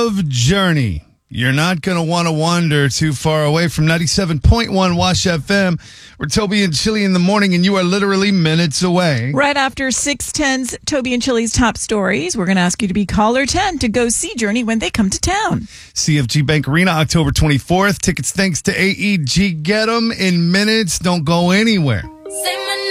of Journey. You're not going to want to wander too far away from 97.1 Wash FM. We're Toby and Chili in the morning, and you are literally minutes away. Right after 6:10's Toby and Chili's top stories, we're going to ask you to be caller 10 to go see Journey when they come to town. CFG Bank Arena, October 24th. Tickets thanks to AEG. Get them in minutes. Don't go anywhere.